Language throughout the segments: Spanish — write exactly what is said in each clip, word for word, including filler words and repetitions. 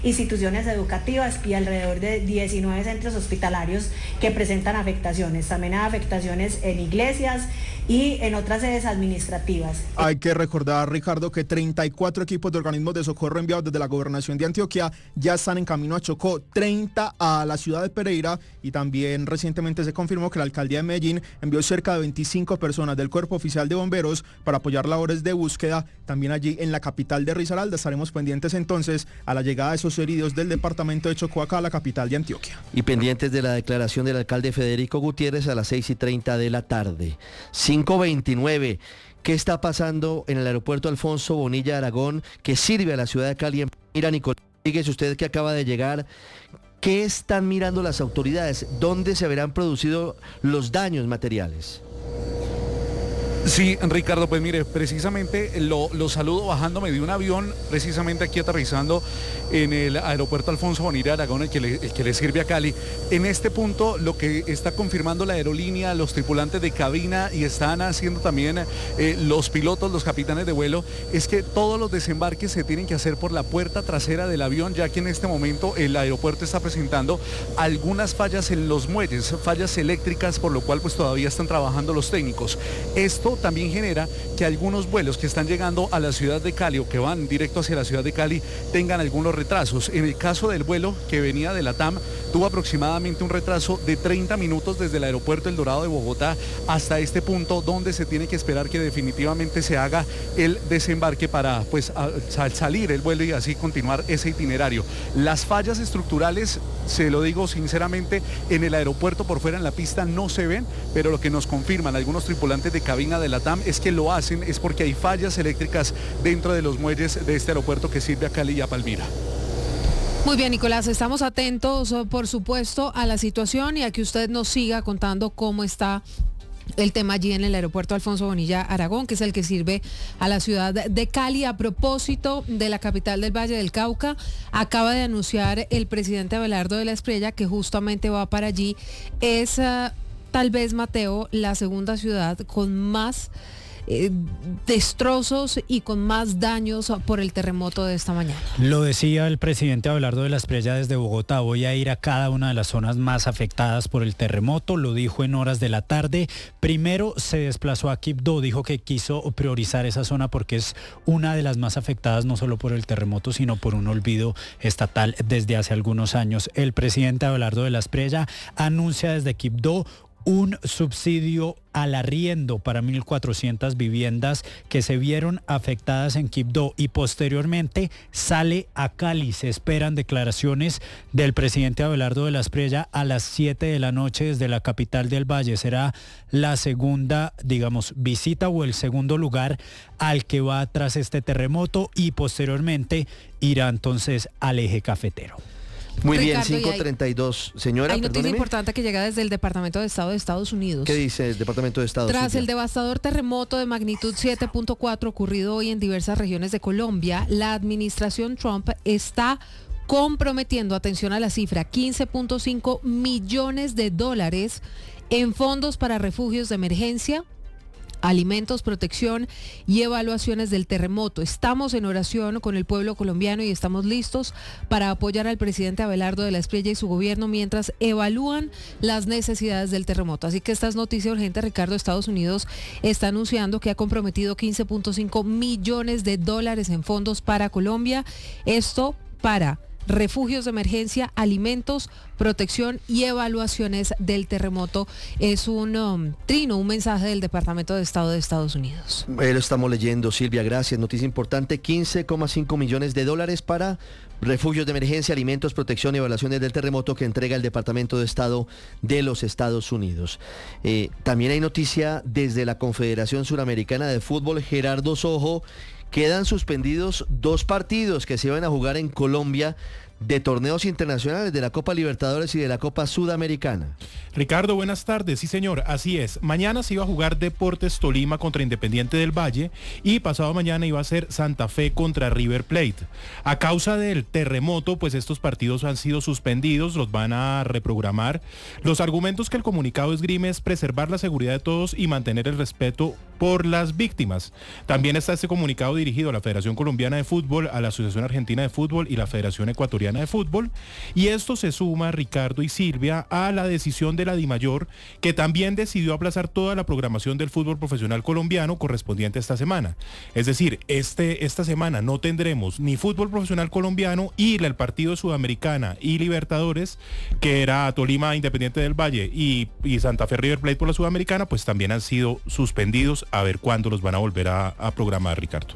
instituciones educativas y alrededor de diecinueve centros hospitalarios que presentan afectaciones. También hay afectaciones en iglesias y en otras sedes administrativas. Hay que recordar, Ricardo, que treinta y cuatro equipos de organismos de socorro enviados desde la Gobernación de Antioquia ya están en camino a Chocó, treinta a la ciudad de Pereira, y también recientemente se confirmó que la alcaldía de Medellín envió cerca de veinticinco personas del Cuerpo Oficial de Bomberos para apoyar labores de búsqueda. También allí en la capital de Risaralda estaremos pendientes entonces a la llegada de esos heridos del departamento de Chocó acá a la capital de Antioquia. Y pendientes de la declaración del alcalde Federico Gutiérrez a las seis y treinta de la tarde. cinco veintinueve. ¿Qué está pasando en el aeropuerto Alfonso Bonilla Aragón, que sirve a la ciudad de Cali? Mira, Nicolás, fíjese usted que acaba de llegar. ¿Qué están mirando las autoridades? ¿Dónde se habrán producido los daños materiales? Sí, Ricardo, pues mire, precisamente lo, lo saludo bajándome de un avión, precisamente aquí aterrizando en el aeropuerto Alfonso Bonilla Aragón, el que, le, el que le sirve a Cali. En este punto, lo que está confirmando la aerolínea, los tripulantes de cabina y están haciendo también eh, los pilotos, los capitanes de vuelo, es que todos los desembarques se tienen que hacer por la puerta trasera del avión, ya que en este momento el aeropuerto está presentando algunas fallas en los muelles, fallas eléctricas, por lo cual pues todavía están trabajando los técnicos. Esto también genera que algunos vuelos que están llegando a la ciudad de Cali o que van directo hacia la ciudad de Cali tengan algunos retrasos. En el caso del vuelo que venía de la TAM, tuvo aproximadamente un retraso de treinta minutos desde el aeropuerto El Dorado de Bogotá hasta este punto, donde se tiene que esperar que definitivamente se haga el desembarque para pues a, a salir el vuelo y así continuar ese itinerario. Las fallas estructurales, se lo digo sinceramente, en el aeropuerto por fuera en la pista no se ven, pero lo que nos confirman algunos tripulantes de cabina de la TAM es que lo hacen es porque hay fallas eléctricas dentro de los muelles de este aeropuerto que sirve a Cali y a Palmira. Muy bien, Nicolás, estamos atentos, por supuesto, a la situación y a que usted nos siga contando cómo está el tema allí en el aeropuerto Alfonso Bonilla Aragón, que es el que sirve a la ciudad de Cali. A propósito de la capital del Valle del Cauca, acaba de anunciar el presidente Abelardo de la Espriella que justamente va para allí. Es uh, tal vez, Mateo, la segunda ciudad con más eh, destrozos y con más daños por el terremoto de esta mañana. Lo decía el presidente Abelardo de la Espriella desde Bogotá: voy a ir a cada una de las zonas más afectadas por el terremoto. Lo dijo en horas de la tarde. Primero se desplazó a Quibdó, dijo que quiso priorizar esa zona porque es una de las más afectadas no solo por el terremoto, sino por un olvido estatal desde hace algunos años. El presidente Abelardo de la Espriella anuncia desde Quibdó un subsidio al arriendo para mil cuatrocientas viviendas que se vieron afectadas en Quibdó, y posteriormente sale a Cali. Se esperan declaraciones del presidente Abelardo de la Espriella a las siete de la noche desde la capital del Valle. Será la segunda, digamos, visita o el segundo lugar al que va tras este terremoto, y posteriormente irá entonces al eje cafetero. Muy Ricardo, bien, cinco treinta y dos. Señora, hay noticia perdóneme. importante que llega desde el Departamento de Estado de Estados Unidos. ¿Qué dice el Departamento de Estado? Tras Silvia? el devastador terremoto de magnitud siete punto cuatro ocurrido hoy en diversas regiones de Colombia, la administración Trump está comprometiendo, atención a la cifra, quince punto cinco millones de dólares en fondos para refugios de emergencia, alimentos, protección y evaluaciones del terremoto. Estamos en oración con el pueblo colombiano y estamos listos para apoyar al presidente Abelardo de la Espriella y su gobierno mientras evalúan las necesidades del terremoto. Así que esta es noticia urgente, Ricardo. Estados Unidos está anunciando que ha comprometido quince punto cinco millones de dólares en fondos para Colombia. Esto para refugios de emergencia, alimentos, protección y evaluaciones del terremoto. Es un um, trino, un mensaje del Departamento de Estado de Estados Unidos. Eh, lo estamos leyendo, Silvia, gracias. Noticia importante: quince coma cinco millones de dólares para refugios de emergencia, alimentos, protección y evaluaciones del terremoto que entrega el Departamento de Estado de los Estados Unidos. Eh, también hay noticia desde la Confederación Suramericana de Fútbol. Gerardo Sojo, quedan suspendidos dos partidos que se iban a jugar en Colombia de torneos internacionales de la Copa Libertadores y de la Copa Sudamericana. Ricardo, buenas tardes. Sí, señor, así es. Mañana se iba a jugar Deportes Tolima contra Independiente del Valle y pasado mañana iba a ser Santa Fe contra River Plate. A causa del terremoto, pues estos partidos han sido suspendidos, los van a reprogramar. Los argumentos que el comunicado esgrime es preservar la seguridad de todos y mantener el respeto por las víctimas. También está este comunicado dirigido a la Federación Colombiana de Fútbol, a la Asociación Argentina de Fútbol y la Federación Ecuatoriana Colombiana de Fútbol. Y esto se suma, Ricardo y Silvia, a la decisión de la DIMAYOR, que también decidió aplazar toda la programación del fútbol profesional colombiano correspondiente a esta semana. Es decir, este, esta semana no tendremos ni fútbol profesional colombiano y el partido Sudamericana y Libertadores, que era Tolima Independiente del Valle y, y Santa Fe River Plate por la Sudamericana, pues también han sido suspendidos. A ver cuándo los van a volver a, a programar, Ricardo.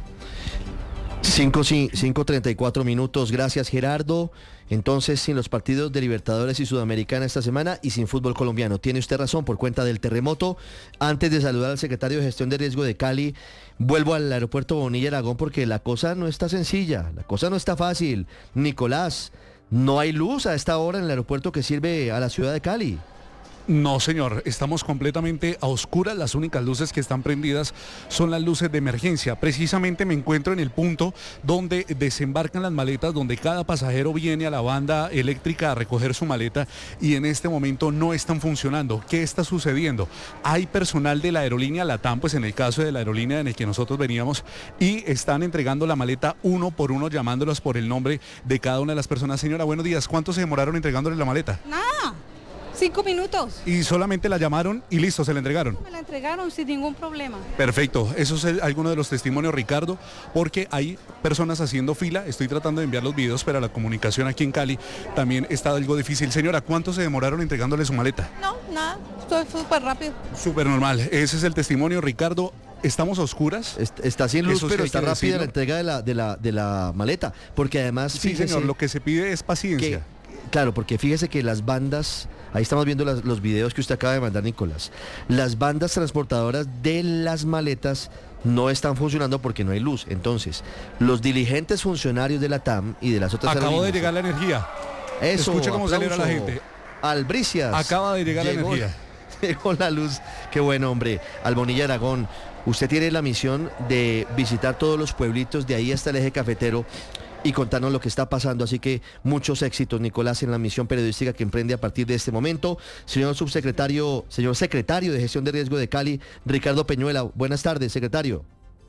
cinco treinta y cuatro minutos, gracias Gerardo. Entonces, sin los partidos de Libertadores y Sudamericana esta semana y sin fútbol colombiano. Tiene usted razón, por cuenta del terremoto. Antes de saludar al secretario de Gestión de Riesgo de Cali, vuelvo al aeropuerto Bonilla Aragón porque la cosa no está sencilla, la cosa no está fácil. Nicolás, no hay luz a esta hora en el aeropuerto que sirve a la ciudad de Cali. No, señor, estamos completamente a oscuras. Las únicas luces que están prendidas son las luces de emergencia. Precisamente me encuentro en el punto donde desembarcan las maletas, donde cada pasajero viene a la banda eléctrica a recoger su maleta y en este momento no están funcionando. ¿Qué está sucediendo? Hay personal de la aerolínea LATAM, pues en el caso de la aerolínea en el que nosotros veníamos, y están entregando la maleta uno por uno, llamándolos por el nombre de cada una de las personas. Señora, buenos días. ¿Cuánto se demoraron entregándole la maleta? Nada. Cinco minutos. Y solamente la llamaron y listo, se la entregaron. Me la entregaron sin ningún problema. Perfecto, eso es alguno de los testimonios, Ricardo, porque hay personas haciendo fila. Estoy tratando de enviar los videos, pero la comunicación aquí en Cali también está algo difícil. Señora, ¿cuánto se demoraron entregándole su maleta? No, nada, esto fue súper rápido. Súper normal, ese es el testimonio, Ricardo. Estamos a oscuras. Está sin luz, Eso pero sí está rápida decirlo. la entrega de la, de la, de la maleta, porque además... Sí, fíjese señor, lo que se pide es paciencia. que- Claro, porque fíjese que las bandas, ahí estamos viendo las- los videos que usted acaba de mandar, Nicolás, las bandas transportadoras de las maletas no están funcionando porque no hay luz. Entonces, los diligentes funcionarios de la T A M y de las otras Acabó de aerolíneas- llegar la energía. Eso, Escucha cómo acelera la aplauso. gente. Albricias. Acaba de llegar la Llegó- energía. Llegó la luz. Qué buen hombre. Al Bonilla Aragón, usted tiene la misión de visitar todos los pueblitos de ahí hasta el eje cafetero y contarnos lo que está pasando. Así que muchos éxitos, Nicolás, en la misión periodística que emprende a partir de este momento. Señor subsecretario, señor secretario de Gestión de Riesgo de Cali, Ricardo Peñuela. Buenas tardes, secretario.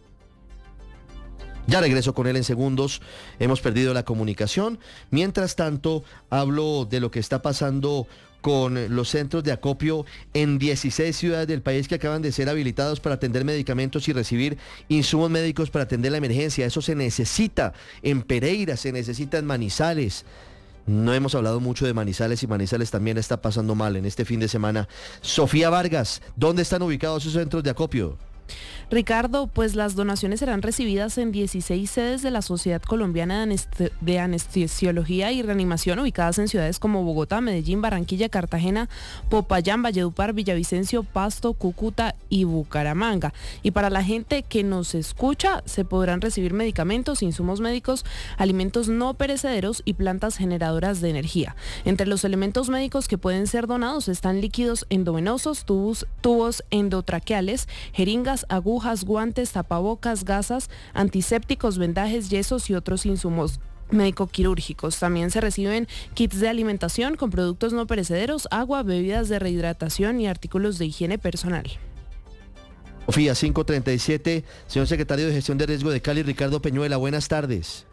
Ya regreso con él en segundos. Hemos perdido la comunicación. Mientras tanto, hablo de lo que está pasando con los centros de acopio en dieciséis ciudades del país que acaban de ser habilitados para atender medicamentos y recibir insumos médicos para atender la emergencia. Eso se necesita en Pereira, se necesita en Manizales. No hemos hablado mucho de Manizales y Manizales también está pasando mal en este fin de semana. Sofía Vargas, ¿dónde están ubicados esos centros de acopio? Ricardo, pues las donaciones serán recibidas en dieciséis sedes de la Sociedad Colombiana de, Anest- de Anestesiología y Reanimación ubicadas en ciudades como Bogotá, Medellín, Barranquilla, Cartagena, Popayán, Valledupar, Villavicencio, Pasto, Cúcuta y Bucaramanga. Y para la gente que nos escucha, se podrán recibir medicamentos, insumos médicos, alimentos no perecederos y plantas generadoras de energía. Entre los elementos médicos que pueden ser donados están líquidos endovenosos, tubos, tubos endotraqueales, jeringas, agujas, guantes, tapabocas, gasas, antisépticos, vendajes, yesos y otros insumos médico-quirúrgicos. También se reciben kits de alimentación con productos no perecederos, agua, bebidas de rehidratación y artículos de higiene personal. Sofía, cinco treinta y siete, señor secretario de Gestión de Riesgo de Cali, Ricardo Peñuela, buenas tardes.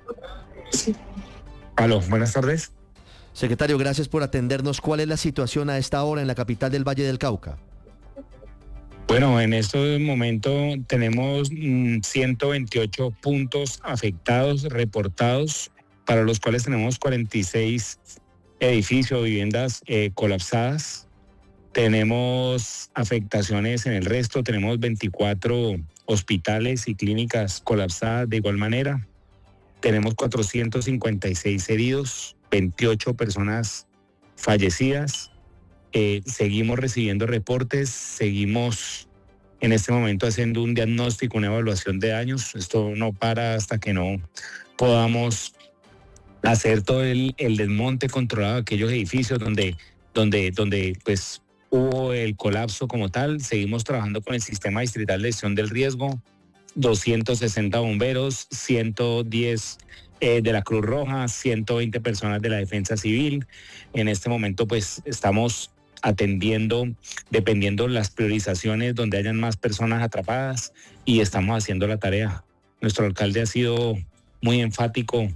Aló, buenas tardes. Secretario, gracias por atendernos. ¿Cuál es la situación a esta hora en la capital del Valle del Cauca? Bueno, en este momento tenemos mm, ciento veintiocho puntos afectados, reportados, para los cuales tenemos cuarenta y seis edificios, viviendas eh, colapsadas. Tenemos afectaciones en el resto, tenemos veinticuatro hospitales y clínicas colapsadas de igual manera. Tenemos cuatrocientos cincuenta y seis heridos, veintiocho personas fallecidas. Eh, seguimos recibiendo reportes, seguimos en este momento haciendo un diagnóstico, una evaluación de daños. Esto no para hasta que no podamos hacer todo el, el desmonte controlado de aquellos edificios donde, donde, donde pues, hubo el colapso como tal. Seguimos trabajando con el Sistema Distrital de Gestión del Riesgo, doscientos sesenta bomberos, ciento diez eh, de la Cruz Roja, ciento veinte personas de la Defensa Civil. En este momento pues estamos atendiendo, dependiendo las priorizaciones donde hayan más personas atrapadas, y estamos haciendo la tarea. Nuestro alcalde ha sido muy enfático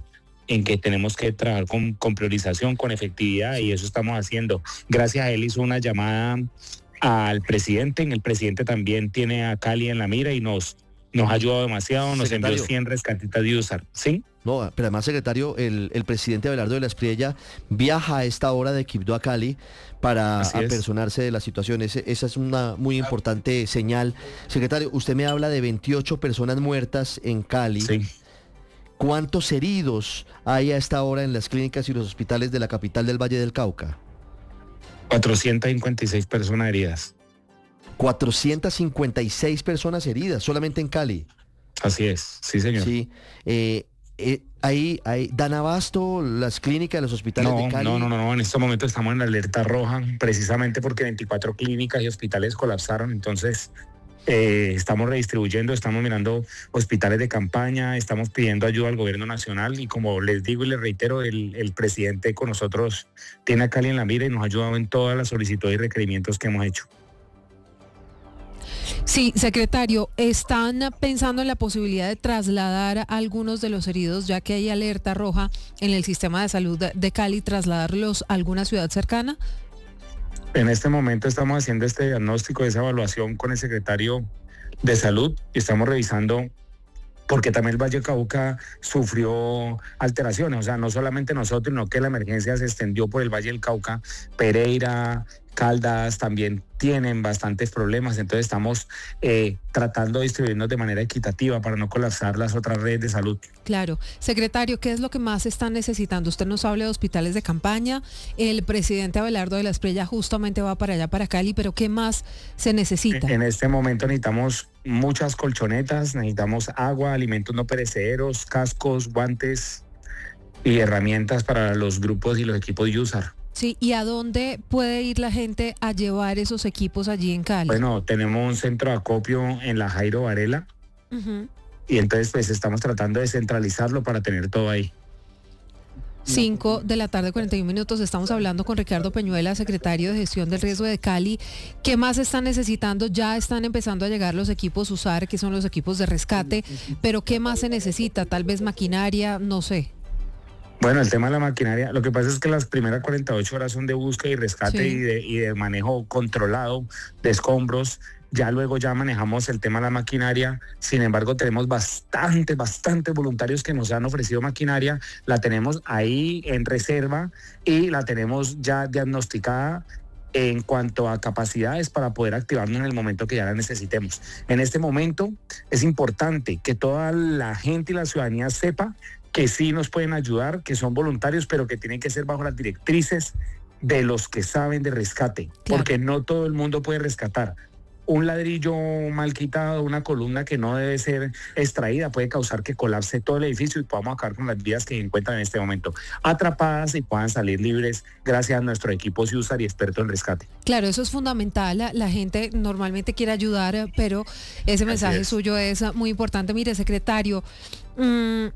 en que tenemos que trabajar con, con priorización, con efectividad, y eso estamos haciendo. Gracias a él hizo una llamada al presidente, el presidente también tiene a Cali en la mira y nos, nos ha ayudado demasiado, nos Secretario. envió cien rescatitas de USAR, ¿sí? No, pero además, secretario, el, el presidente Abelardo de la Espriella viaja a esta hora de Quibdó a Cali para Así es. apersonarse de la situación. Ese- esa es una muy importante señal. Secretario, usted me habla de veintiocho personas muertas en Cali. Sí. ¿Cuántos heridos hay a esta hora en las clínicas y los hospitales de la capital del Valle del Cauca? cuatrocientas cincuenta y seis personas heridas. cuatrocientas cincuenta y seis personas heridas solamente en Cali. Así es, sí señor. Sí. Eh, eh, ahí, ahí, ¿dan abasto las clínicas, los hospitales No, de Cali? no, no, no, no, en este momento estamos en la alerta roja, precisamente porque veinticuatro clínicas y hospitales colapsaron, entonces eh, estamos redistribuyendo, estamos mirando hospitales de campaña, estamos pidiendo ayuda al gobierno nacional y como les digo y les reitero, el, el presidente con nosotros tiene a Cali en la mira y nos ha ayudado en todas las solicitudes y requerimientos que hemos hecho. Sí, secretario, ¿están pensando en la posibilidad de trasladar a algunos de los heridos, ya que hay alerta roja en el sistema de salud de- de Cali, trasladarlos a alguna ciudad cercana? En este momento estamos haciendo este diagnóstico, esa evaluación con el secretario de Salud y estamos revisando porque también el Valle del Cauca sufrió alteraciones, o sea, no solamente nosotros, sino que la emergencia se extendió por el Valle del Cauca, Pereira, Caldas también tienen bastantes problemas, entonces estamos eh, tratando de distribuirnos de manera equitativa para no colapsar las otras redes de salud. Claro. Secretario, ¿qué es lo que más están necesitando? Usted nos habla de hospitales de campaña, el presidente Abelardo de la Espriella justamente va para allá, para Cali, pero ¿qué más se necesita? En este momento necesitamos muchas colchonetas, necesitamos agua, alimentos no perecederos, cascos, guantes y herramientas para los grupos y los equipos de USAR. Sí, ¿y a dónde puede ir la gente a llevar esos equipos allí en Cali? Bueno, tenemos un centro de acopio en la Jairo Varela Ujú. y entonces pues estamos tratando de centralizarlo para tener todo ahí. cinco de la tarde, cuarenta y un minutos. Estamos hablando con Ricardo Peñuela, secretario de Gestión del Riesgo de Cali. ¿Qué más están necesitando? Ya están empezando a llegar los equipos USAR, que son los equipos de rescate, pero ¿qué más se necesita? Tal vez maquinaria, no sé. Bueno, el tema de la maquinaria, lo que pasa es que las primeras cuarenta y ocho horas son de búsqueda y rescate Sí. y, de, y de manejo controlado de escombros. Ya luego ya manejamos el tema de la maquinaria. Sin embargo, tenemos bastantes, bastantes voluntarios que nos han ofrecido maquinaria. La tenemos ahí en reserva y la tenemos ya diagnosticada en cuanto a capacidades para poder activarnos en el momento que ya la necesitemos. En este momento es importante que toda la gente y la ciudadanía sepa que sí nos pueden ayudar, que son voluntarios, pero que tienen que ser bajo las directrices de los que saben de rescate, Claro. porque no todo el mundo puede rescatar. Un ladrillo mal quitado, una columna que no debe ser extraída, puede causar que colapse todo el edificio y podamos acabar con las vidas que se encuentran en este momento atrapadas y puedan salir libres gracias a nuestro equipo USAR y experto en rescate. Claro, eso es fundamental. La, la gente normalmente quiere ayudar, pero ese mensaje es. suyo es muy importante. Mire, secretario, mm,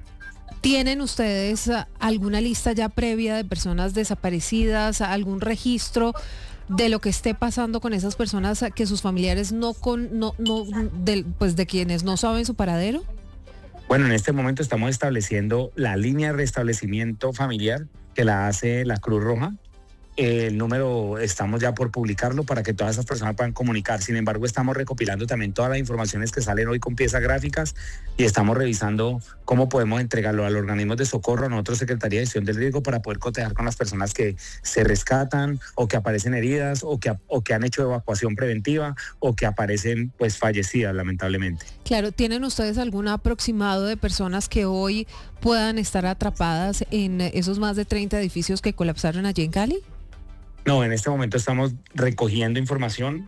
¿tienen ustedes ah, alguna lista ya previa de personas desaparecidas, algún registro de lo que esté pasando con esas personas ah, que sus familiares no con no no del- pues de quienes no saben su paradero? Bueno, en este momento estamos estableciendo la línea de restablecimiento familiar que la hace la Cruz Roja. El número estamos ya por publicarlo para que todas esas personas puedan comunicar. Sin embargo, estamos recopilando también todas las informaciones que salen hoy con piezas gráficas y estamos revisando cómo podemos entregarlo a los organismos de socorro, a nosotros, Secretaría de Gestión del Riesgo, para poder cotejar con las personas que se rescatan o que aparecen heridas o que, o que han hecho evacuación preventiva o que aparecen pues fallecidas, lamentablemente. Claro, ¿tienen ustedes algún aproximado de personas que hoy puedan estar atrapadas en esos más de treinta edificios que colapsaron allí en Cali? No, en este momento estamos recogiendo información.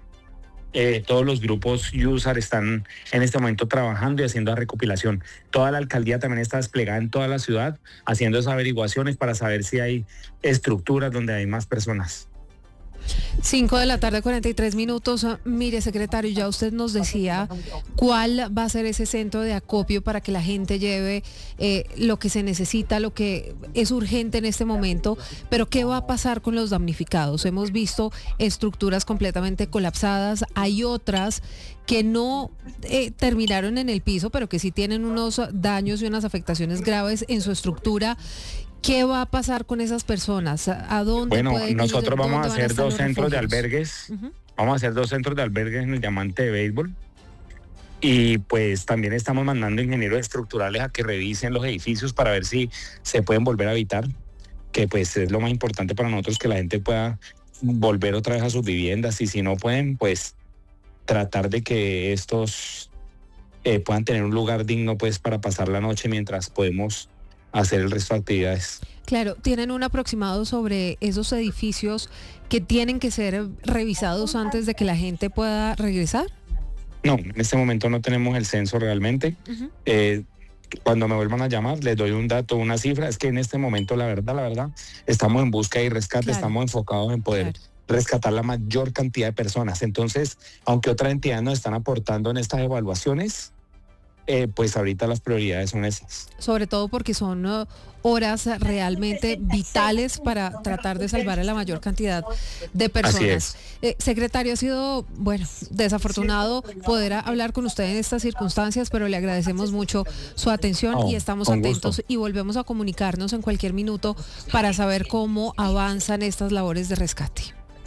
Eh, todos los grupos USAR están en este momento trabajando y haciendo la recopilación. Toda la alcaldía también está desplegada en toda la ciudad, haciendo esas averiguaciones para saber si hay estructuras donde hay más personas. cinco de la tarde, cuarenta y tres minutos. Mire, secretario, ya usted nos decía cuál va a ser ese centro de acopio para que la gente lleve eh, lo que se necesita, lo que es urgente en este momento, pero ¿qué va a pasar con los damnificados? Hemos visto estructuras completamente colapsadas, hay otras que no eh, terminaron en el piso, pero que sí tienen unos daños y unas afectaciones graves en su estructura. ¿Qué va a pasar con esas personas? ¿A dónde Bueno, pueden nosotros ir? vamos a ¿Dónde van hacer estar dos los centros de refugios? albergues. Uh-huh. Vamos a hacer dos centros de albergues en el Diamante de Béisbol. Y pues también estamos mandando ingenieros estructurales a que revisen los edificios para ver si se pueden volver a habitar, que pues es lo más importante para nosotros, que la gente pueda volver otra vez a sus viviendas, y si no pueden, pues tratar de que estos eh, puedan tener un lugar digno pues para pasar la noche mientras podemos hacer el resto de actividades. Claro, ¿tienen un aproximado sobre esos edificios que tienen que ser revisados antes de que la gente pueda regresar? No, en este momento no tenemos el censo realmente. Uh-huh. Eh, cuando me vuelvan a llamar, les doy un dato, una cifra. Es que en este momento, la verdad, la verdad, estamos en búsqueda y rescate, claro. Estamos enfocados en poder claro. rescatar la mayor cantidad de personas. Entonces, aunque otras entidades nos están aportando en estas evaluaciones, eh, pues ahorita las prioridades son esas. Sobre todo porque son uh, horas realmente vitales para tratar de salvar a la mayor cantidad de personas. Así es. Eh, secretario, ha sido, bueno, desafortunado poder hablar con usted en estas circunstancias, pero le agradecemos mucho su atención oh, y estamos atentos gusto. Y volvemos a comunicarnos en cualquier minuto para saber cómo avanzan estas labores de rescate.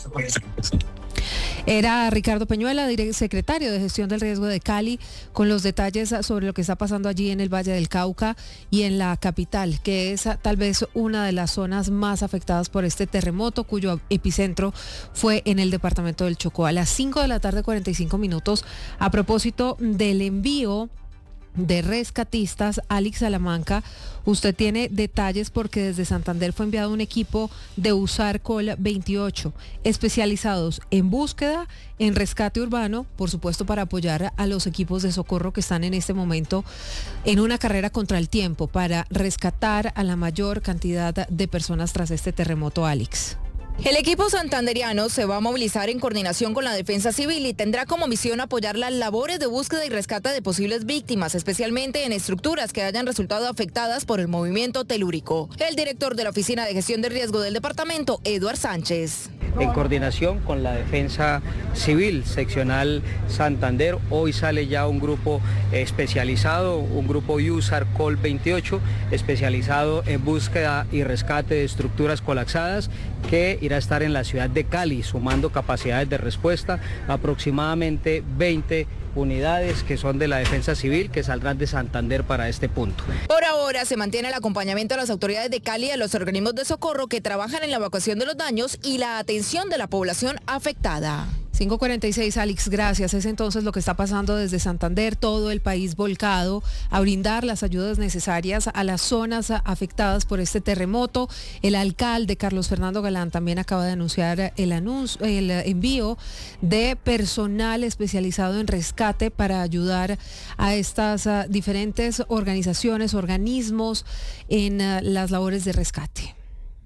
Era Ricardo Peñuela, secretario de Gestión del Riesgo de Cali, con los detalles sobre lo que está pasando allí en el Valle del Cauca y en la capital, que es tal vez una de las zonas más afectadas por este terremoto, cuyo epicentro fue en el departamento del Chocó. A las cinco de la tarde, cuarenta y cinco minutos, a propósito del envío de rescatistas, Alex Salamanca, usted tiene detalles porque desde Santander fue enviado un equipo de USARCOL veintiocho, especializados en búsqueda, en rescate urbano, por supuesto para apoyar a los equipos de socorro que están en este momento en una carrera contra el tiempo para rescatar a la mayor cantidad de personas tras este terremoto, Alex. El equipo santanderiano se va a movilizar en coordinación con la Defensa Civil y tendrá como misión apoyar las labores de búsqueda y rescate de posibles víctimas, especialmente en estructuras que hayan resultado afectadas por el movimiento telúrico. El director de la Oficina de Gestión de Riesgo del departamento, Eduard Sánchez. En coordinación con la Defensa Civil Seccional Santander, hoy sale ya un grupo especializado, un grupo USARCOL veintiocho, especializado en búsqueda y rescate de estructuras colapsadas, que irá a estar en la ciudad de Cali, sumando capacidades de respuesta, aproximadamente veinte unidades que son de la Defensa Civil que saldrán de Santander para este punto. Por ahora se mantiene el acompañamiento a las autoridades de Cali y a los organismos de socorro que trabajan en la evacuación de los daños y la atención de la población afectada. cinco cuarenta y seis, Alex, gracias. Es entonces lo que está pasando desde Santander, todo el país volcado a brindar las ayudas necesarias a las zonas afectadas por este terremoto. El alcalde Carlos Fernando Galán también acaba de anunciar el anuncio, el envío de personal especializado en rescate para ayudar a estas uh, diferentes organizaciones, organismos en uh, las labores de rescate.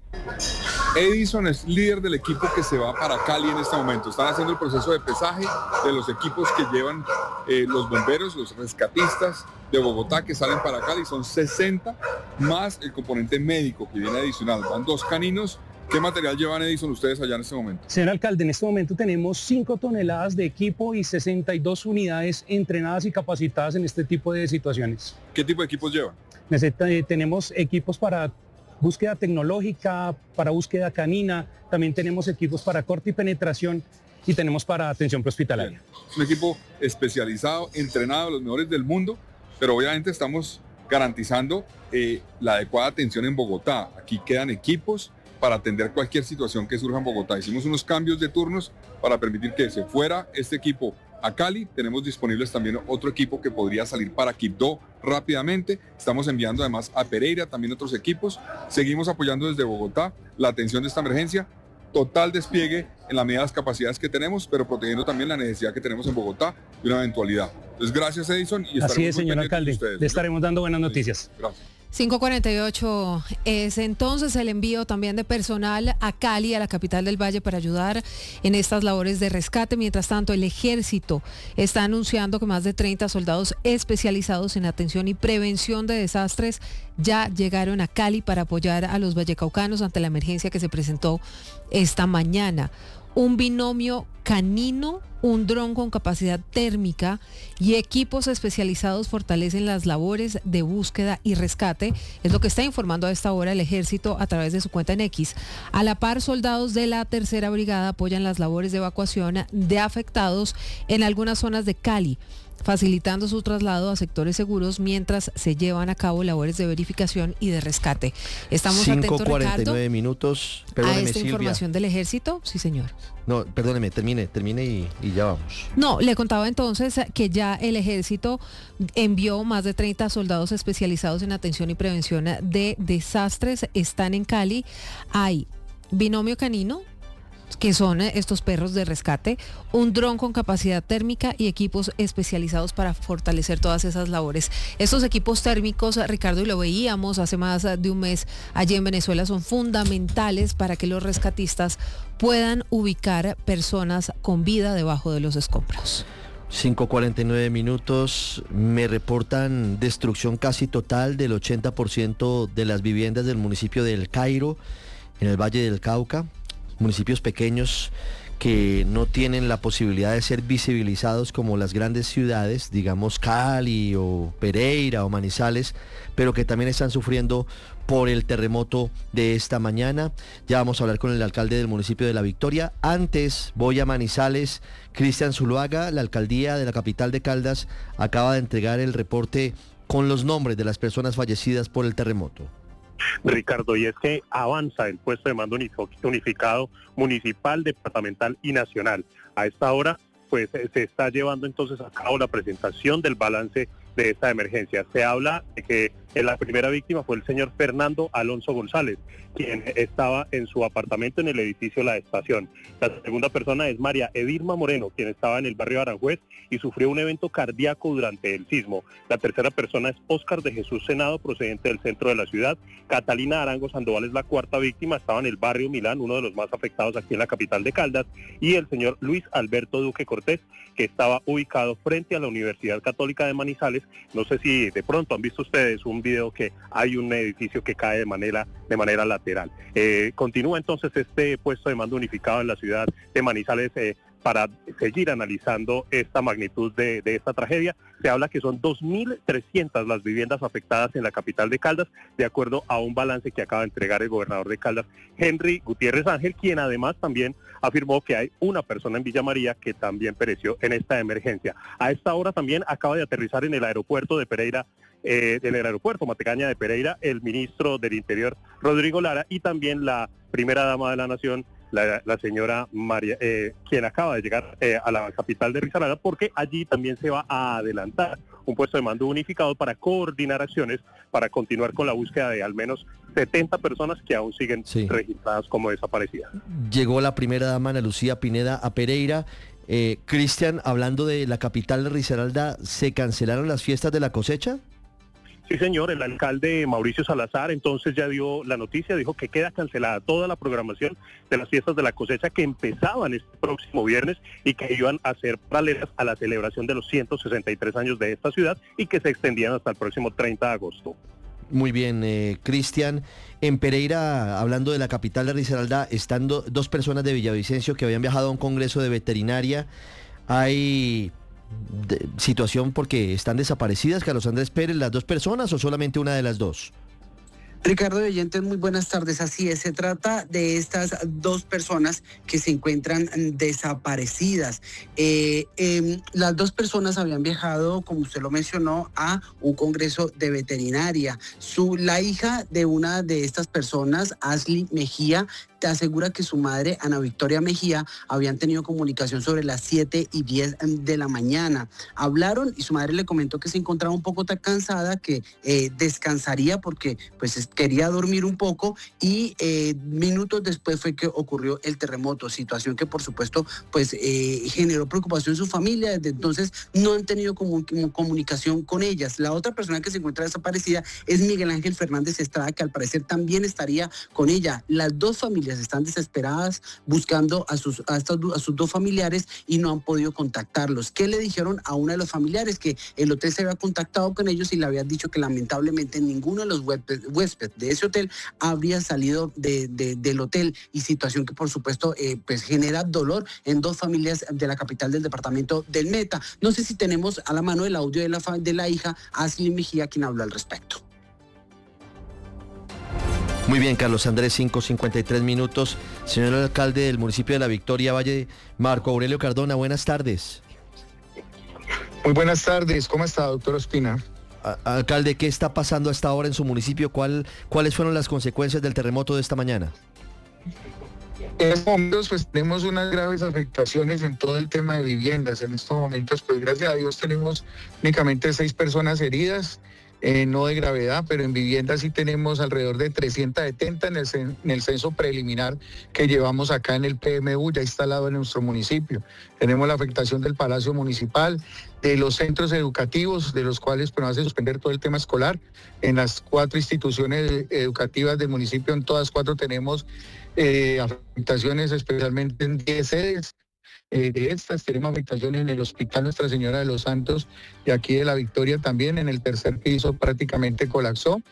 Edison es líder del equipo que se va para Cali en este momento. Están haciendo el proceso de pesaje de los equipos que llevan eh, los bomberos, los rescatistas de Bogotá que salen para Cali. Son sesenta más el componente médico que viene adicional. Van dos caninos. ¿Qué material llevan, Edison, ustedes allá en este momento? Señor alcalde, en este momento tenemos cinco toneladas de equipo y sesenta y dos unidades entrenadas y capacitadas en este tipo de situaciones. ¿Qué tipo de equipos llevan? Tenemos equipos para búsqueda tecnológica, para búsqueda canina, también tenemos equipos para corte y penetración y tenemos para atención prehospitalaria. Es un equipo especializado, entrenado, los mejores del mundo, pero obviamente estamos garantizando eh, la adecuada atención en Bogotá. Aquí quedan equipos para atender cualquier situación que surja en Bogotá. Hicimos unos cambios de turnos para permitir que se fuera este equipo a Cali. Tenemos disponibles también otro equipo que podría salir para Quibdó rápidamente. Estamos enviando además a Pereira también otros equipos. Seguimos apoyando desde Bogotá la atención de esta emergencia. Total despliegue en la medida de las capacidades que tenemos, pero protegiendo también la necesidad que tenemos en Bogotá de una eventualidad. Entonces, gracias, Edison. Y así es, señor alcalde. Le estaremos dando buenas noticias. Gracias. cinco cuarenta y ocho es entonces el envío también de personal a Cali, a la capital del Valle, para ayudar en estas labores de rescate. Mientras tanto, el ejército está anunciando que más de treinta soldados especializados en atención y prevención de desastres ya llegaron a Cali para apoyar a los vallecaucanos ante la emergencia que se presentó esta mañana. Un binomio canino, un dron con capacidad térmica y equipos especializados fortalecen las labores de búsqueda y rescate, es lo que está informando a esta hora el ejército a través de su cuenta en X. A la par, soldados de la tercera brigada apoyan las labores de evacuación de afectados en algunas zonas de Cali, facilitando su traslado a sectores seguros mientras se llevan a cabo labores de verificación y de rescate. Estamos atentos, cinco cuarenta y nueve minutos. Perdóneme, a esta Silvia. información del ejército. Sí, señor. No, perdóneme, termine, termine y, y ya vamos. No, le contaba entonces que ya el ejército envió más de treinta soldados especializados en atención y prevención de desastres. Están en Cali. Hay binomio canino, que son estos perros de rescate, un dron con capacidad térmica y equipos especializados para fortalecer todas esas labores. Estos equipos térmicos, Ricardo, y lo veíamos hace más de un mes allí en Venezuela, son fundamentales para que los rescatistas puedan ubicar personas con vida debajo de los escombros. cinco cuarenta y nueve minutos, me reportan destrucción casi total del ochenta por ciento de las viviendas del municipio de El Cairo, en el Valle del Cauca. Municipios pequeños que no tienen la posibilidad de ser visibilizados como las grandes ciudades, digamos Cali o Pereira o Manizales, pero que también están sufriendo por el terremoto de esta mañana. Ya vamos a hablar con el alcalde del municipio de La Victoria. Antes voy a Manizales. Cristian Zuluaga, la alcaldía de la capital de Caldas, acaba de entregar el reporte con los nombres de las personas fallecidas por el terremoto. Ricardo, y es que avanza el puesto de mando unificado municipal, departamental y nacional. A esta hora, pues se está llevando entonces a cabo la presentación del balance de esta emergencia. Se habla de que la primera víctima fue el señor Fernando Alonso González, quien estaba en su apartamento en el edificio La Estación. La segunda persona es María Edirma Moreno, quien estaba en el barrio Aranjuez y sufrió un evento cardíaco durante el sismo. La tercera persona es Óscar de Jesús Senado, procedente del centro de la ciudad. Catalina Arango Sandoval es la cuarta víctima, estaba en el barrio Milán, uno de los más afectados aquí en la capital de Caldas. Y el señor Luis Alberto Duque Cortés, que estaba ubicado frente a la Universidad Católica de Manizales. No sé si de pronto han visto ustedes un video que hay un edificio que cae de manera, de manera lateral. Eh, continúa entonces este puesto de mando unificado en la ciudad de Manizales eh, para seguir analizando esta magnitud de, de esta tragedia. Se habla que son dos mil trescientas las viviendas afectadas en la capital de Caldas, de acuerdo a un balance que acaba de entregar el gobernador de Caldas, Henry Gutiérrez Ángel, quien además también afirmó que hay una persona en Villa María que también pereció en esta emergencia. A esta hora también acaba de aterrizar en el aeropuerto de Pereira, eh, en el aeropuerto Matecaña de Pereira, el ministro del Interior, Rodrigo Lara, y también la primera dama de la Nación, La, la señora María, eh, quien acaba de llegar eh, a la capital de Risaralda, porque allí también se va a adelantar un puesto de mando unificado para coordinar acciones para continuar con la búsqueda de al menos setenta personas que aún siguen sí. registradas como desaparecidas. Llegó la primera dama, Ana Lucía Pineda, a Pereira. Eh, Cristian, hablando de la capital de Risaralda, ¿se cancelaron las fiestas de la cosecha? Sí, señor, el alcalde Mauricio Salazar entonces ya dio la noticia, dijo que queda cancelada toda la programación de las fiestas de la cosecha que empezaban este próximo viernes y que iban a ser paralelas a la celebración de los ciento sesenta y tres años de esta ciudad y que se extendían hasta el próximo treinta de agosto. Muy bien, eh, Cristian. En Pereira, hablando de la capital de Risaralda, están do- dos personas de Villavicencio que habían viajado a un congreso de veterinaria. Hay... De, situación porque están desaparecidas, Carlos Andrés Pérez, las dos personas o solamente una de las dos. Ricardo de Oyentes, muy buenas tardes. Así es, se trata de estas dos personas que se encuentran desaparecidas. Eh, eh, las dos personas habían viajado, como usted lo mencionó, a un congreso de veterinaria. Su, la hija de una de estas personas, Ashley Mejía, te asegura que su madre, Ana Victoria Mejía, habían tenido comunicación sobre las siete y diez de la mañana. Hablaron y su madre le comentó que se encontraba un poco tan cansada que eh, descansaría porque pues quería dormir un poco y eh, minutos después fue que ocurrió el terremoto, situación que por supuesto pues eh, generó preocupación en su familia. Desde entonces no han tenido comun comunicación con ellas. La otra persona que se encuentra desaparecida es Miguel Ángel Fernández Estrada, que al parecer también estaría con ella. Las dos familias están desesperadas buscando a sus, a, estas, a sus dos familiares y no han podido contactarlos. ¿Qué le dijeron a uno de los familiares? Que el hotel se había contactado con ellos y le habían dicho que lamentablemente ninguno de los huéspedes de ese hotel habría salido de, de, del hotel, y situación que por supuesto eh, pues genera dolor en dos familias de la capital del departamento del Meta. No sé si tenemos a la mano el audio de la, de la hija Ashley Mejía, quien habló al respecto. Muy bien, Carlos Andrés, cinco cincuenta y tres minutos. Señor alcalde del municipio de La Victoria, Valle, Marco Aurelio Cardona, buenas tardes. Muy buenas tardes, ¿cómo está, doctor Ospina? A alcalde, ¿qué está pasando hasta ahora en su municipio? ¿Cuál, ¿Cuáles fueron las consecuencias del terremoto de esta mañana? En estos momentos pues tenemos unas graves afectaciones en todo el tema de viviendas. En estos momentos pues gracias a Dios tenemos únicamente seis personas heridas, eh, no de gravedad, pero en viviendas sí tenemos alrededor de trescientas setenta en el, en el censo preliminar que llevamos acá en el P M U, ya instalado en nuestro municipio. Tenemos la afectación del Palacio Municipal, de los centros educativos, de los cuales pues, nos hace suspender todo el tema escolar. En las cuatro instituciones educativas del municipio, en todas cuatro tenemos eh, afectaciones, especialmente en diez sedes. Eh, de estas tenemos afectaciones en el Hospital Nuestra Señora de los Santos y aquí de La Victoria también, en el tercer piso prácticamente colapsó.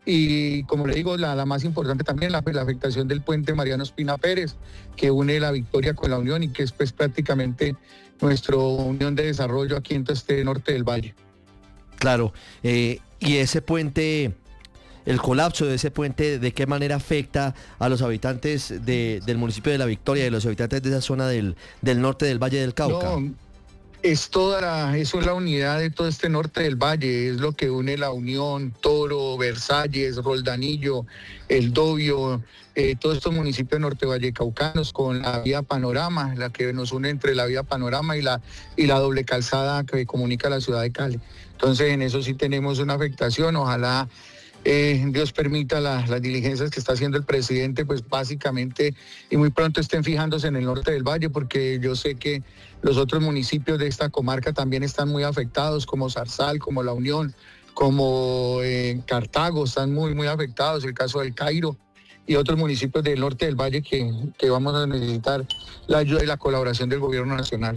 Y como le digo, la, la más importante también, la, la afectación del puente Mariano Ospina Pérez, que une La Victoria con La Unión y que es pues prácticamente nuestra unión de desarrollo aquí en todo este norte del valle. Claro, eh, y ese puente, el colapso de ese puente, ¿de qué manera afecta a los habitantes de, del municipio de La Victoria y de los habitantes de esa zona del, del norte del Valle del Cauca? No, es toda la, eso es la unidad de todo este norte del valle, es lo que une La Unión, Toro, Versalles, Roldanillo, El Dobio, eh, todos estos municipios norte vallecaucanos con la vía Panorama, la que nos une entre la vía Panorama y la, y la doble calzada que comunica la ciudad de Cali. Entonces en eso sí tenemos una afectación, ojalá Eh, Dios permita la, las diligencias que está haciendo el presidente, pues básicamente y muy pronto estén fijándose en el norte del valle, porque yo sé que los otros municipios de esta comarca también están muy afectados, como Zarzal, como La Unión, como eh, Cartago, están muy, muy afectados, el caso del Cairo y otros municipios del norte del valle que, que vamos a necesitar la ayuda y la colaboración del gobierno nacional.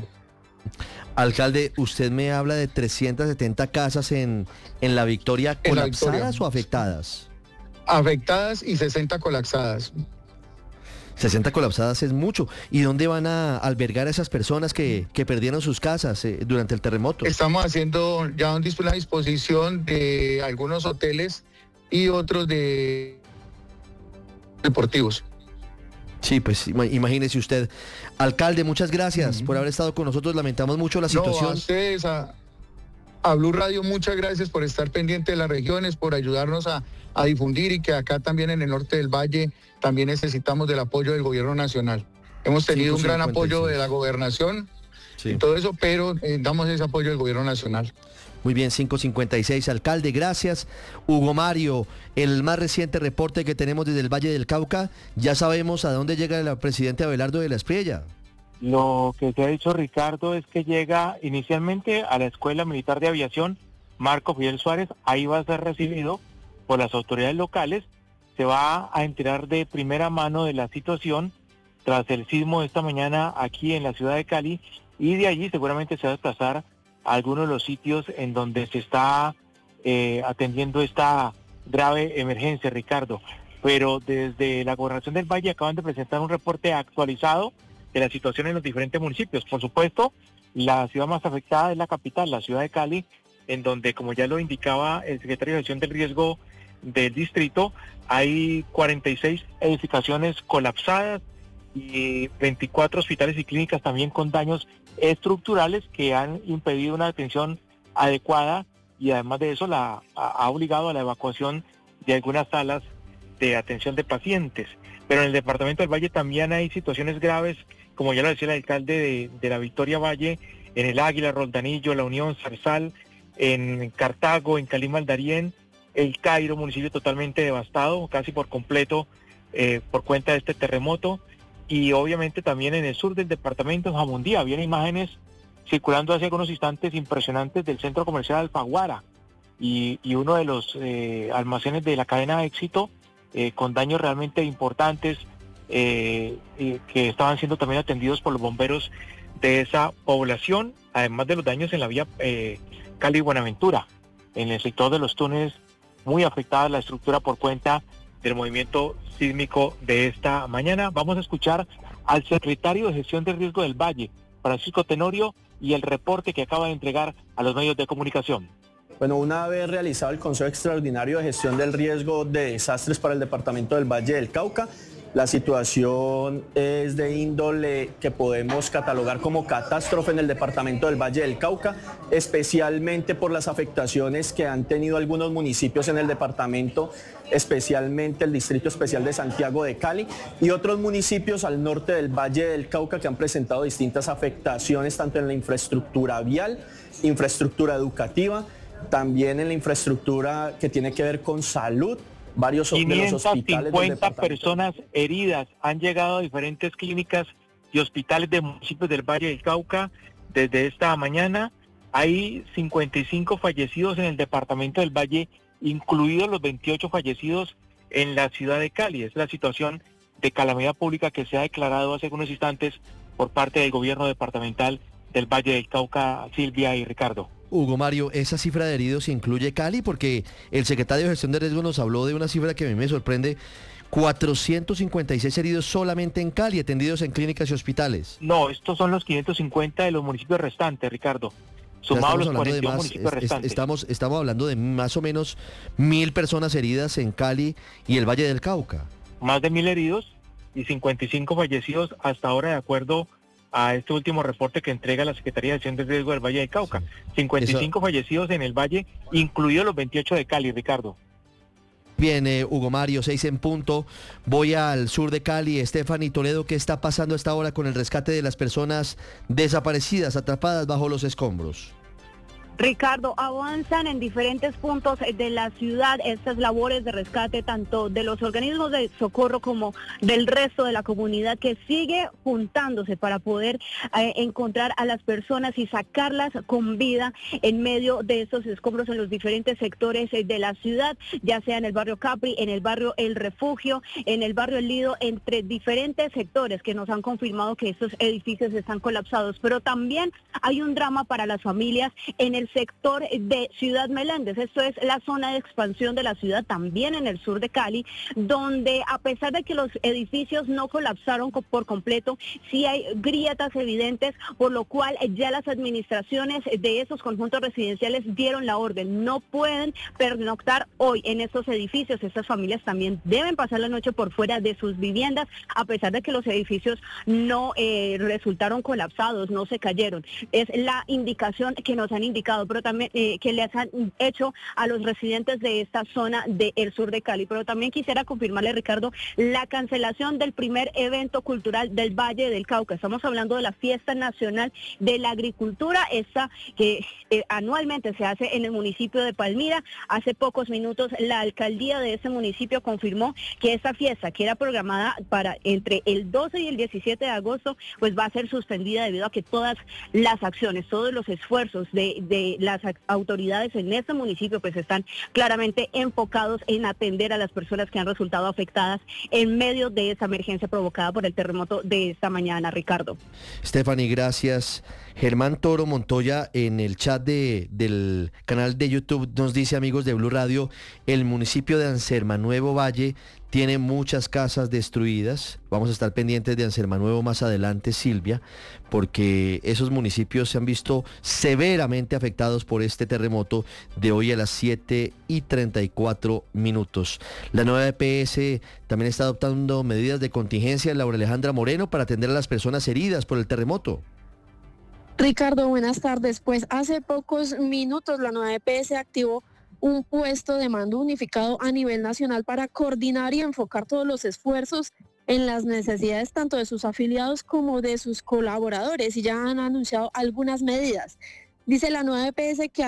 Alcalde, usted me habla de trescientas setenta casas en, en La Victoria, En La ¿colapsadas Victoria. o afectadas? Afectadas y sesenta colapsadas. sesenta colapsadas es mucho. ¿Y dónde van a albergar a esas personas que, que perdieron sus casas eh, durante el terremoto? Estamos haciendo ya un dis- una disposición de algunos hoteles y otros de deportivos. Sí, pues ima- imagínese usted. Alcalde, muchas gracias por haber estado con nosotros. Lamentamos mucho la No, situación. a ustedes, a, a Blue Radio, muchas gracias por estar pendiente de las regiones, por ayudarnos a, a difundir, y que acá también en el norte del valle también necesitamos del apoyo del gobierno nacional. Hemos tenido un gran apoyo de la gobernación y todo eso, pero eh, damos ese apoyo del gobierno nacional. Muy bien, cinco cincuenta y seis, alcalde, gracias. Hugo Mario, el más reciente reporte que tenemos desde el Valle del Cauca, ya sabemos a dónde llega el presidente Abelardo de la Espriella. Lo que se ha dicho, Ricardo, es que llega inicialmente a la Escuela Militar de Aviación Marco Fidel Suárez. Ahí va a ser recibido por las autoridades locales. Se va a enterar de primera mano de la situación tras el sismo de esta mañana aquí en la ciudad de Cali, y de allí seguramente se va a desplazar a algunos de los sitios en donde se está eh, atendiendo esta grave emergencia, Ricardo. Pero desde la Gobernación del Valle acaban de presentar un reporte actualizado de la situación en los diferentes municipios. Por supuesto, la ciudad más afectada es la capital, la ciudad de Cali, en donde, como ya lo indicaba el secretario de Gestión del Riesgo del distrito, hay cuarenta y seis edificaciones colapsadas y veinticuatro hospitales y clínicas también con daños estructurales que han impedido una atención adecuada, y además de eso la ha, ha obligado a la evacuación de algunas salas de atención de pacientes. Pero en el departamento del Valle también hay situaciones graves, como ya lo decía el alcalde de, de la Victoria Valle, en el Águila, Roldanillo, La Unión, Zarzal, en Cartago, en Calima, Darién, El Cairo, municipio totalmente devastado, casi por completo eh, por cuenta de este terremoto. Y obviamente también en el sur del departamento, en Jamundí, había imágenes circulando hace algunos instantes impresionantes del centro comercial Alfaguara y, y uno de los eh, almacenes de la cadena Éxito eh, con daños realmente importantes eh, eh, que estaban siendo también atendidos por los bomberos de esa población, además de los daños en la vía eh, Cali-Buenaventura, en el sector de los túneles, muy afectada la estructura por cuenta del movimiento sísmico de esta mañana. Vamos a escuchar al secretario de Gestión de Riesgo del Valle, Francisco Tenorio, y el reporte que acaba de entregar a los medios de comunicación. Bueno, una vez realizado el Consejo Extraordinario de Gestión del Riesgo de Desastres para el Departamento del Valle del Cauca, la situación es de índole que podemos catalogar como catástrofe en el departamento del Valle del Cauca, especialmente por las afectaciones que han tenido algunos municipios en el departamento, especialmente el Distrito Especial de Santiago de Cali y otros municipios al norte del Valle del Cauca que han presentado distintas afectaciones tanto en la infraestructura vial, infraestructura educativa, también en la infraestructura que tiene que ver con salud. Varios de los hospitales del quinientas cincuenta personas heridas han llegado a diferentes clínicas y hospitales de municipios del Valle del Cauca desde esta mañana. Hay cincuenta y cinco fallecidos en el departamento del Valle, incluidos los veintiocho fallecidos en la ciudad de Cali. Es la situación de calamidad pública que se ha declarado hace algunos instantes por parte del gobierno departamental del Valle del Cauca, Silvia y Ricardo. Hugo Mario, ¿esa cifra de heridos incluye Cali? Porque el secretario de Gestión de Riesgo nos habló de una cifra que a mí me sorprende, cuatrocientos cincuenta y seis heridos solamente en Cali, atendidos en clínicas y hospitales. No, estos son los quinientos cincuenta de los municipios restantes, Ricardo, sumados los cuarenta y uno municipios es, restantes. Estamos, estamos hablando de más o menos mil personas heridas en Cali y el Valle del Cauca. Más de mil heridos y cincuenta y cinco fallecidos hasta ahora, de acuerdo a este último reporte que entrega la Secretaría de Gestión de Riesgo del Valle del Cauca. cincuenta y cinco Eso... fallecidos en el Valle, incluidos los veintiocho de Cali, Ricardo. Bien, eh, Hugo Mario, seis en punto. Voy al sur de Cali. Stephanie Toledo, ¿qué está pasando a esta hora con el rescate de las personas desaparecidas, atrapadas bajo los escombros? Ricardo, avanzan en diferentes puntos de la ciudad estas labores de rescate, tanto de los organismos de socorro como del resto de la comunidad, que sigue juntándose para poder eh, encontrar a las personas y sacarlas con vida en medio de estos escombros en los diferentes sectores de la ciudad, ya sea en el barrio Capri, en el barrio El Refugio, en el barrio El Lido, entre diferentes sectores que nos han confirmado que estos edificios están colapsados. Pero también hay un drama para las familias en el sector de Ciudad Meléndez. Esto es la zona de expansión de la ciudad, también en el sur de Cali, donde a pesar de que los edificios no colapsaron por completo, sí hay grietas evidentes, por lo cual ya las administraciones de esos conjuntos residenciales dieron la orden. No pueden pernoctar hoy en estos edificios. Estas familias también deben pasar la noche por fuera de sus viviendas, a pesar de que los edificios no eh, resultaron colapsados, no se cayeron. Es la indicación que nos han indicado, pero también eh, que les han hecho a los residentes de esta zona del sur de Cali. Pero también quisiera confirmarle, Ricardo, la cancelación del primer evento cultural del Valle del Cauca. Estamos hablando de la Fiesta Nacional de la Agricultura, esta que eh, anualmente se hace en el municipio de Palmira. Hace pocos minutos la alcaldía de ese municipio confirmó que esta fiesta, que era programada para entre el doce y el diecisiete de agosto, pues va a ser suspendida debido a que todas las acciones, todos los esfuerzos de, de las autoridades en este municipio pues están claramente enfocados en atender a las personas que han resultado afectadas en medio de esa emergencia provocada por el terremoto de esta mañana, Ricardo. Stephanie, gracias. Germán Toro Montoya en el chat de, del canal de YouTube nos dice, amigos de Blue Radio, el municipio de Anserma-Nuevo Valle tiene muchas casas destruidas. Vamos a estar pendientes de Anserma-Nuevo más adelante, Silvia, porque esos municipios se han visto severamente afectados por este terremoto de hoy a las siete y treinta y cuatro minutos. La nueva E P S también está adoptando medidas de contingencia, Laura Alejandra Moreno, para atender a las personas heridas por el terremoto. Ricardo, buenas tardes. Pues hace pocos minutos la nueva E P S activó un puesto de mando unificado a nivel nacional para coordinar y enfocar todos los esfuerzos en las necesidades tanto de sus afiliados como de sus colaboradores, y ya han anunciado algunas medidas. Dice la nueva E P S que hay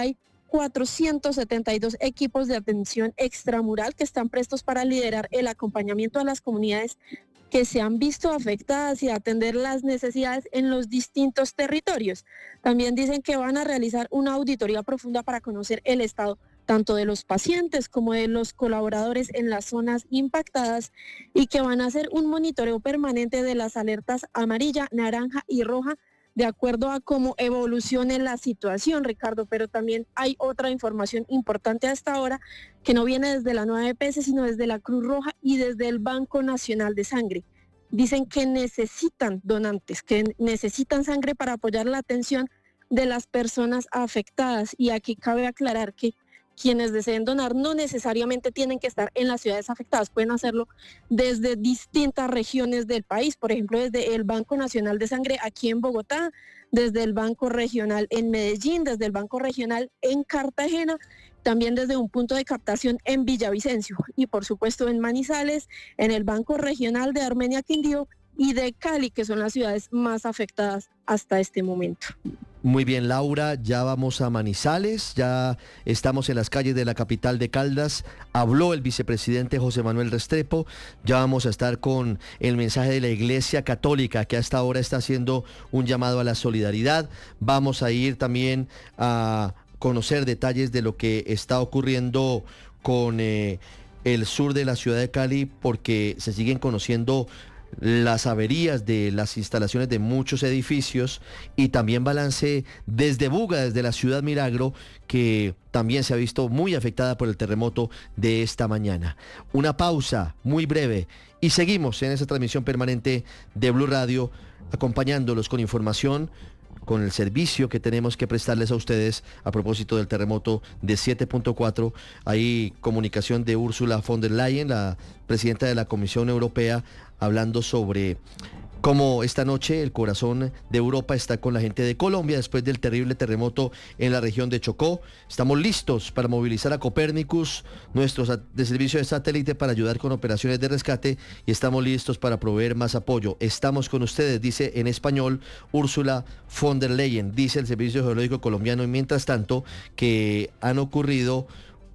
cuatrocientos setenta y dos equipos de atención extramural que están prestos para liderar el acompañamiento a las comunidades que se han visto afectadas y atender las necesidades en los distintos territorios. También dicen que van a realizar una auditoría profunda para conocer el estado tanto de los pacientes como de los colaboradores en las zonas impactadas y que van a hacer un monitoreo permanente de las alertas amarilla, naranja y roja de acuerdo a cómo evolucione la situación, Ricardo, pero también hay otra información importante a esta hora que no viene desde la nueve E P S, sino desde la Cruz Roja y desde el Banco Nacional de Sangre. Dicen que necesitan donantes, que necesitan sangre para apoyar la atención de las personas afectadas. Y aquí cabe aclarar que quienes deseen donar no necesariamente tienen que estar en las ciudades afectadas, pueden hacerlo desde distintas regiones del país, por ejemplo, desde el Banco Nacional de Sangre aquí en Bogotá, desde el Banco Regional en Medellín, desde el Banco Regional en Cartagena, también desde un punto de captación en Villavicencio y por supuesto en Manizales, en el Banco Regional de Armenia Quindío y de Cali, que son las ciudades más afectadas hasta este momento. Muy bien, Laura, ya vamos a Manizales, ya estamos en las calles de la capital de Caldas, habló el vicepresidente José Manuel Restrepo, ya vamos a estar con el mensaje de la Iglesia Católica, que hasta ahora está haciendo un llamado a la solidaridad. Vamos a ir también a conocer detalles de lo que está ocurriendo con eh, el sur de la ciudad de Cali, porque se siguen conociendo las averías de las instalaciones de muchos edificios, y también balance desde Buga, desde la ciudad Milagro, que también se ha visto muy afectada por el terremoto de esta mañana. Una pausa muy breve y seguimos en esa transmisión permanente de Blue Radio, acompañándolos con información, con el servicio que tenemos que prestarles a ustedes a propósito del terremoto de siete punto cuatro. Hay comunicación de Ursula von der Leyen, la presidenta de la Comisión Europea, hablando sobre cómo esta noche el corazón de Europa está con la gente de Colombia después del terrible terremoto en la región de Chocó. Estamos listos para movilizar a Copernicus, nuestro de servicio de satélite, para ayudar con operaciones de rescate, y estamos listos para proveer más apoyo. Estamos con ustedes, dice en español Ursula von der Leyen, dice el Servicio Geológico Colombiano. Y mientras tanto, que han ocurrido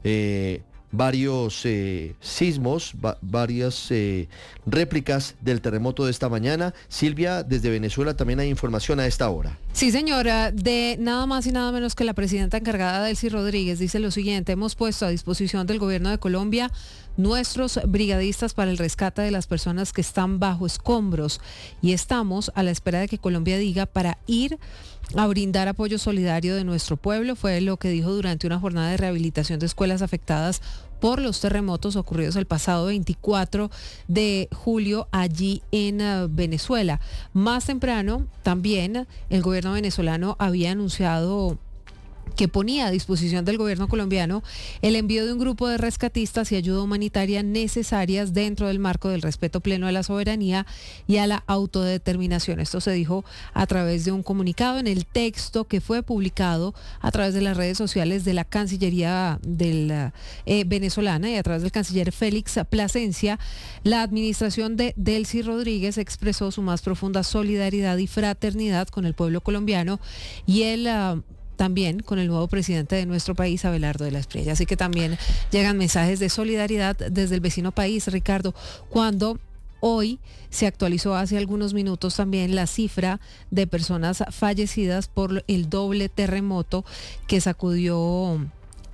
eh, varios eh, sismos, va, varias eh, réplicas del terremoto de esta mañana. Silvia, desde Venezuela también hay información a esta hora. Sí, señora, de nada más y nada menos que la presidenta encargada, Delcy Rodríguez, dice lo siguiente: hemos puesto a disposición del gobierno de Colombia nuestros brigadistas para el rescate de las personas que están bajo escombros, y estamos a la espera de que Colombia diga para ir a brindar apoyo solidario de nuestro pueblo. Fue lo que dijo durante una jornada de rehabilitación de escuelas afectadas por los terremotos ocurridos el pasado veinticuatro de julio allí en uh, Venezuela. Más temprano, también el gobierno venezolano había anunciado que ponía a disposición del gobierno colombiano el envío de un grupo de rescatistas y ayuda humanitaria necesarias dentro del marco del respeto pleno a la soberanía y a la autodeterminación. Esto se dijo a través de un comunicado en el texto que fue publicado a través de las redes sociales de la Cancillería del, eh, venezolana y a través del canciller Félix Plasencia. La administración de Delcy Rodríguez expresó su más profunda solidaridad y fraternidad con el pueblo colombiano y el uh, también con el nuevo presidente de nuestro país, Abelardo de la Espriella. Así que también llegan mensajes de solidaridad desde el vecino país, Ricardo, cuando hoy se actualizó hace algunos minutos también la cifra de personas fallecidas por el doble terremoto que sacudió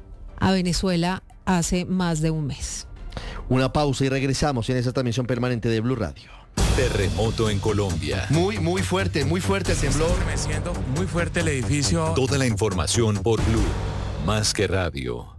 a Venezuela hace más de un mes. Una pausa y regresamos en esa transmisión permanente de Blue Radio. Terremoto en Colombia. Muy, muy fuerte, muy fuerte el temblor. Muy fuerte el edificio. Toda la información por Blue, más que radio.